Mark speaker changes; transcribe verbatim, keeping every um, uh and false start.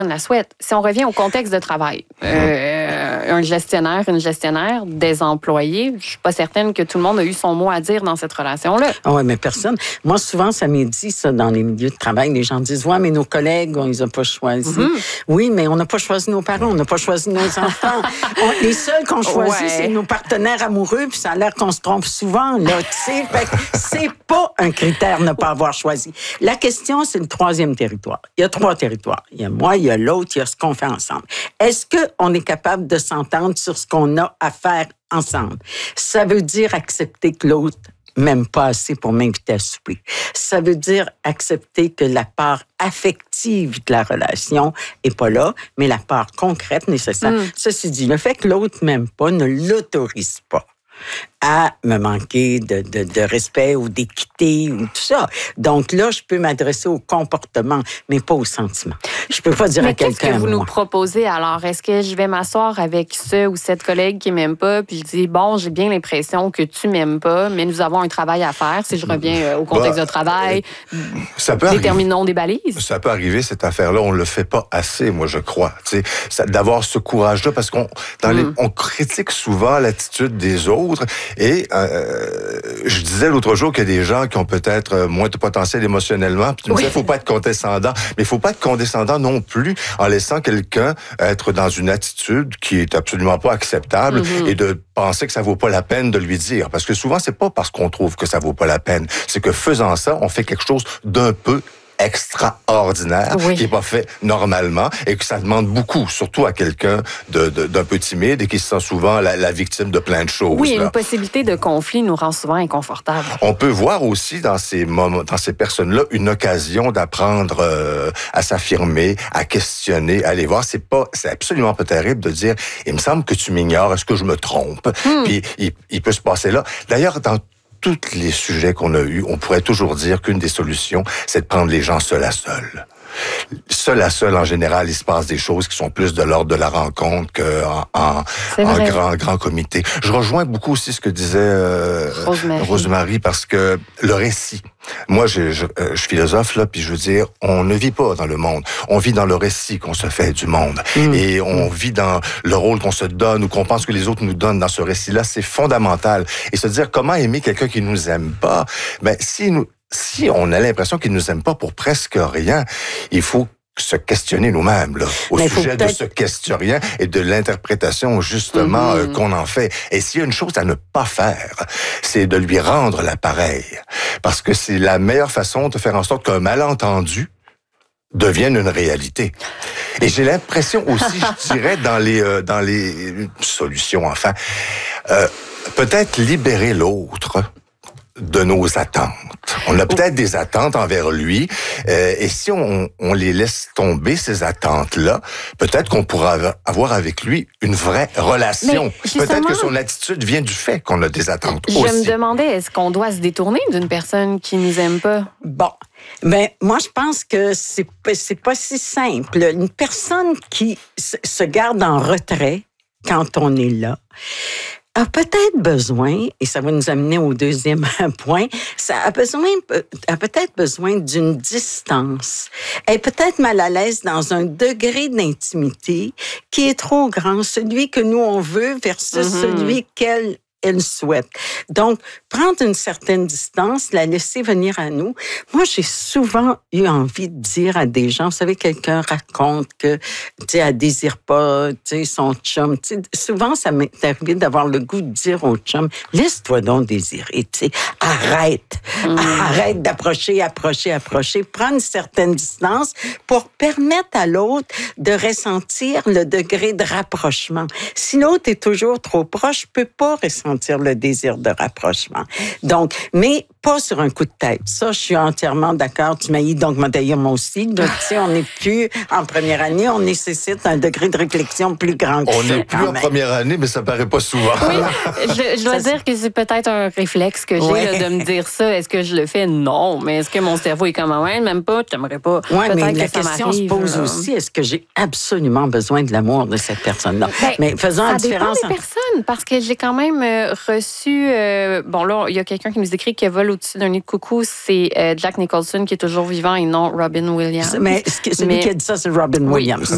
Speaker 1: la souhaite. Si on revient au contexte de travail, euh, un gestionnaire, une gestionnaire, des employés, je suis pas certaine que tout le monde a eu son mot à dire dans cette relation-là.
Speaker 2: Ah oui, mais personne. Moi, souvent, ça m'est dit, ça, dans les milieux de travail. Les gens disent, ouais, mais nos collègues, on les a pas choisis. Mm-hmm. Oui, mais on n'a pas choisi nos parents, on n'a pas choisi nos enfants. On, les seuls qu'on choisit, ouais. c'est nos partenaires amoureux, puis ça a l'air qu'on se trompe souvent, là, tu sais. Fait que c'est pas un critère ne pas avoir choisi. La question, c'est le troisième territoire. Il y a trois territoires. Il y a moi, il y a l'autre, il y a ce qu'on fait ensemble. Est-ce qu'on est capable de s'entendre sur ce qu'on a à faire ensemble? Ça veut dire accepter que l'autre m'aime pas assez pour m'inviter à souper. Ça veut dire accepter que la part affective de la relation est pas là, mais la part concrète nécessaire. Mm. Ceci dit, le fait que l'autre m'aime pas ne l'autorise pas à me manquer de, de, de respect ou d'équité ou tout ça. Donc là, je peux m'adresser au comportement, mais pas au sentiment. Je peux pas dire
Speaker 1: mais
Speaker 2: à quelqu'un.
Speaker 1: Qu'est-ce que vous
Speaker 2: moi.
Speaker 1: nous proposez alors? Est-ce que je vais m'asseoir avec ce ou cette collègue qui m'aime pas, puis je dis, bon, j'ai bien l'impression que tu m'aimes pas, mais nous avons un travail à faire. Si je reviens au contexte bah, de travail,
Speaker 3: ça peut
Speaker 1: déterminons
Speaker 3: arriver.
Speaker 1: des balises.
Speaker 3: Ça peut arriver, cette affaire-là. On le fait pas assez, moi, je crois. Tu sais, d'avoir ce courage-là, parce qu'on dans mm. les, on critique souvent l'attitude des autres. Et euh, je disais l'autre jour qu'il y a des gens qui ont peut-être moins de potentiel émotionnellement. Puis tu me oui. disais, faut pas être condescendant. Mais il faut pas être condescendant non plus en laissant quelqu'un être dans une attitude qui est absolument pas acceptable mm-hmm. et de penser que ça vaut pas la peine de lui dire. Parce que souvent, c'est pas parce qu'on trouve que ça vaut pas la peine. C'est que faisant ça, on fait quelque chose d'un peu extraordinaire, oui. qui n'est pas fait normalement et que ça demande beaucoup, surtout à quelqu'un de, de, d'un peu timide et qui se sent souvent la, la victime de plein de choses.
Speaker 1: Oui,
Speaker 3: là.
Speaker 1: Une possibilité de conflit nous rend souvent inconfortables.
Speaker 3: On peut voir aussi dans ces moments, dans ces personnes-là, une occasion d'apprendre euh, à s'affirmer, à questionner, à aller voir. C'est pas, c'est absolument pas terrible de dire, il me semble que tu m'ignores, est-ce que je me trompe? Hmm. Puis il, il peut se passer là. D'ailleurs, dans tous les sujets qu'on a eus, on pourrait toujours dire qu'une des solutions, c'est de prendre les gens seuls à seuls. Seul à seul, en général, il se passe des choses qui sont plus de l'ordre de la rencontre qu'en en, en grand, grand comité. Je rejoins beaucoup aussi ce que disait euh, Rosemary. Rosemary, parce que le récit, moi, je, je, je suis philosophe, là, puis je veux dire, on ne vit pas dans le monde. On vit dans le récit qu'on se fait du monde. Mmh. Et on mmh. vit dans le rôle qu'on se donne ou qu'on pense que les autres nous donnent dans ce récit-là. C'est fondamental. Et se dire, comment aimer quelqu'un qui nous aime pas? Ben, si nous, si on a l'impression qu'il nous aime pas pour presque rien, il faut se questionner nous-mêmes là, au Mais sujet de ce question-rien et de l'interprétation justement mm-hmm. euh, qu'on en fait. Et s'il y a une chose à ne pas faire, c'est de lui rendre l'appareil. Parce que c'est la meilleure façon de faire en sorte qu'un malentendu devienne une réalité. Et j'ai l'impression aussi, je dirais, dans les euh, dans les solutions, enfin, euh, peut-être libérer l'autre de nos attentes. On a peut-être des attentes envers lui, euh, et si on, on les laisse tomber, ces attentes-là, peut-être qu'on pourra avoir avec lui une vraie relation. Peut-être que son attitude vient du fait qu'on a des attentes
Speaker 1: je
Speaker 3: aussi.
Speaker 1: Je me demandais, est-ce qu'on doit se détourner d'une personne qui nous aime pas?
Speaker 2: Bon. Mais moi, je pense que c'est, c'est pas si simple. Une personne qui se garde en retrait quand on est là, a peut-être besoin, et ça va nous amener au deuxième point, ça a besoin, a peut-être besoin d'une distance. Elle est peut-être mal à l'aise dans un degré d'intimité qui est trop grand, celui que nous on veut versus mm-hmm. celui qu'elle elle souhaite. Donc, prendre une certaine distance, la laisser venir à nous. Moi, j'ai souvent eu envie de dire à des gens, vous savez, quelqu'un raconte que, tu sais, elle désire pas, tu sais, son chum. Tu sais, souvent, ça m'est arrivé d'avoir le goût de dire au chum, laisse-toi donc désirer, tu sais, arrête, mmh. arrête d'approcher, approcher, approcher. Prends une certaine distance pour permettre à l'autre de ressentir le degré de rapprochement. Si l'autre est toujours trop proche, je peux pas ressentir le désir de rapprochement. Donc, mais pas sur un coup de tête. Ça, je suis entièrement d'accord. Tu m'as dit, donc, d'ailleurs, moi aussi. Donc, tu sais, on n'est plus en première année. On nécessite un degré de réflexion plus grand que
Speaker 3: on
Speaker 2: ça.
Speaker 3: On n'est plus en première année, mais ça paraît pas souvent.
Speaker 1: Oui, je, je dois ça, dire que c'est peut-être un réflexe que j'ai ouais. là, de me dire ça. Est-ce que je le fais? Non. Mais est-ce que mon cerveau est comme, ouais, même pas, tu n'aimerais pas.
Speaker 2: Oui, mais la question se pose là. aussi, est-ce que j'ai absolument besoin de l'amour de cette personne-là? Ben, mais faisons la différence.
Speaker 1: Ça dépend des personnes, parce que j'ai quand même euh, reçu... Euh, bon, là, il y a quelqu'un qui nous écrit qu'il vole au-dessus d'un nid de coucou. C'est euh, Jack Nicholson qui est toujours vivant et non Robin Williams.
Speaker 2: Mais celui mais, qui a dit ça, c'est Robin Williams.
Speaker 1: Oui,